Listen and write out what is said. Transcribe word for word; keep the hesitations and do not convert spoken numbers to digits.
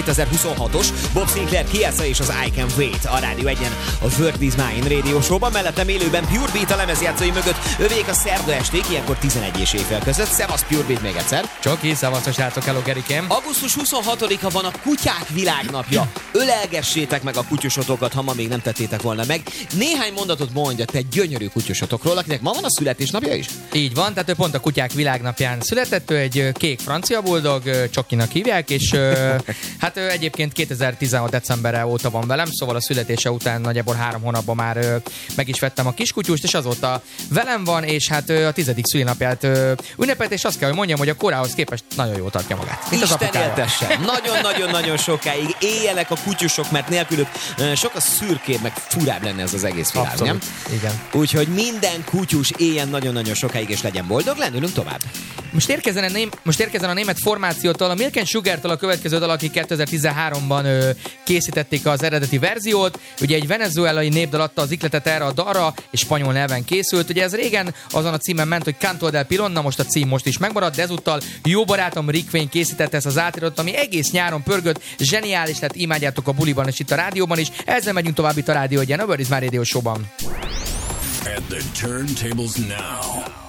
kétezer-huszonhatos Bob Sinclair, Kiesa és az I Can Wait a Rádió egyen a World is Mine Radio Show-ban. Mellettem élőben Pure Beat a lemezjátszói mögött, övék a szerda esték, ilyenkor tizenegy és éjfél között. Szevasz Pure Beat még egyszer. Csoki, szevasztok srácok, hello Gerikém. augusztus huszonhatodika van a Kutyák Világnapja. Ölelgessétek meg a kutyusotokat, ha ma még nem tettétek volna meg. Néhány mondatot mondja te gyönyörű kutyusotokról, akinek ma van a születésnapja is. Így van, tehát ő pont a Kutyák Világnapján született, ő egy kék francia buldog, Csokinak hívják, és hát ő egyébként kétezer-tizenhat decemberre óta van velem, szóval a születése után nagyjából három hónapban már meg is vettem a kiskutyust, és azóta velem van, és hát a tizedik szülinapját ünnepelt, és azt kell, hogy mondjam, hogy a korához képest nagyon jól tartja magát. Mint Isten éltesse! Nagyon-nagyon-nagyon sokáig éljenek a kutyusok, mert nélkülük sokkal szürkébb, meg furább lenne ez az egész világ, abszolút, nem? Igen. Úgyhogy minden kutyus éljen nagyon-nagyon sokáig, és legyen boldog, lendülünk tovább. Most érkezzen a, ném, most érkezzen a német formációtól, a Milk and Sugar-tól a következő dal, akik kétezer-tizenháromban ö, készítették az eredeti verziót. Ugye egy venezuelai népdal adta az ikletet erre a dalra, és spanyol nyelven készült. Ugye ez régen azon a címen ment, hogy Canto del Pilon, na most a cím most is megmaradt, de ezúttal jó barátom Rick Wayne készítette ezt az átirat, ami egész nyáron pörgött, zseniális, tehát imádjátok a buliban és itt a rádióban is. Ezzel megyünk tovább itt a Rádió egyen, a World is Mine Radio Show-ban. At the turntables now.